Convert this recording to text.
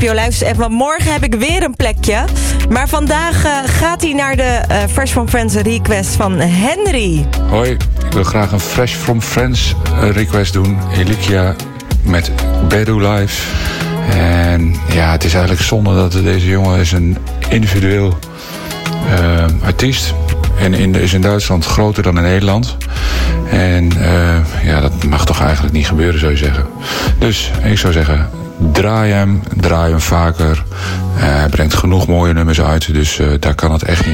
NPO Luister-app. Want morgen heb ik weer een plekje. Maar vandaag gaat hij naar de Fresh from Friends request van Henry. Hoi, ik wil graag een Fresh from Friends request doen. Elikia met Bedu Live. En ja, het is eigenlijk zonde dat deze jongen is een individueel artiest. En is in Duitsland groter dan in Nederland. En ja, dat mag toch eigenlijk niet gebeuren, zou je zeggen. Dus ik zou zeggen, draai hem vaker. Hij brengt genoeg mooie nummers uit, dus daar kan het echt niet.